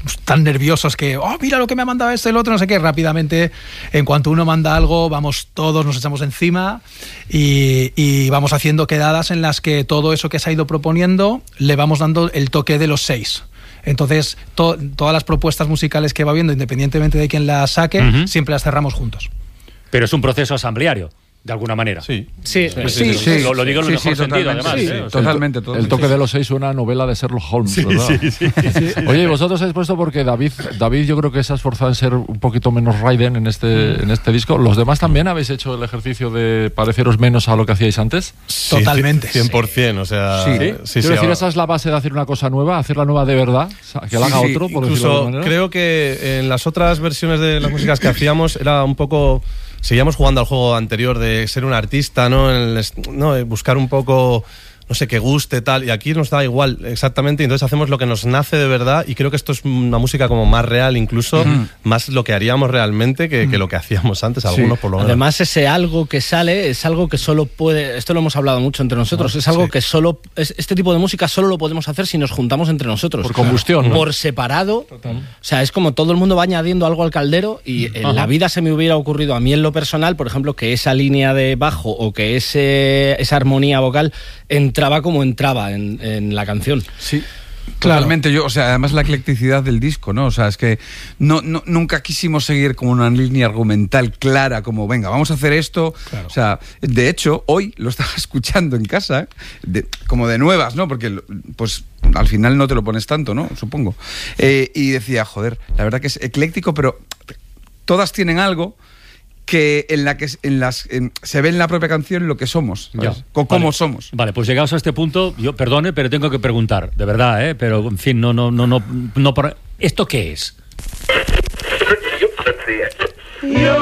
tan nerviosos que, mira lo que me ha mandado el otro, no sé qué. Rápidamente, en cuanto uno manda algo, vamos todos, nos echamos encima y vamos haciendo quedadas en las que todo eso que se ha ido proponiendo le vamos dando el toque de los 6. Entonces, todas las propuestas musicales que va viendo, independientemente de quién las saque, siempre las cerramos juntos. Pero es un proceso asambleario, de alguna manera. Sí. Lo digo en el mejor sentido, además. Sí, totalmente. El toque de los 6 suena a novela de Sherlock Holmes, ¿verdad? Sí. Oye, vosotros habéis puesto porque David yo creo que se ha esforzado en ser un poquito menos Raiden en este disco. ¿Los demás también habéis hecho el ejercicio de pareceros menos a lo que hacíais antes? Sí, Totalmente. 100%, o sea... Sí. Quiero decir, esa es la base de hacer una cosa nueva, hacerla nueva de verdad, que la haga otro, por decirlo de alguna manera. Creo que en las otras versiones de las músicas que hacíamos era un poco... Seguíamos jugando al juego anterior de ser un artista, ¿no? Buscar un poco, no sé, que guste, tal. Y aquí nos da igual, exactamente. Y entonces hacemos lo que nos nace de verdad. Y creo que esto es una música como más real, incluso más lo que haríamos realmente que lo que hacíamos antes, algunos por lo menos. Además, ese algo que sale es algo que solo puede... Esto lo hemos hablado mucho entre nosotros. Es algo que solo... Este tipo de música solo lo podemos hacer si nos juntamos entre nosotros. Por combustión, ¿no? Por separado. Total. O sea, es como todo el mundo va añadiendo algo al caldero y en la vida se me hubiera ocurrido a mí en lo personal, por ejemplo, que esa línea de bajo o que esa armonía vocal entraba como entraba en la canción. Sí. Totalmente, además la eclecticidad del disco, ¿no? O sea, es que nunca quisimos seguir como una línea argumental clara, como, venga, vamos a hacer esto. Claro. O sea, de hecho, hoy lo estaba escuchando en casa, como de nuevas, ¿no? Porque, pues, al final no te lo pones tanto, ¿no? Supongo. Y decía, joder, la verdad que es ecléctico, pero todas tienen algo que se ve en la propia canción lo que somos, cómo somos. Vale, pues llegados a este punto, yo perdone, pero tengo que preguntar, de verdad, pero en fin, no, ¿esto qué es?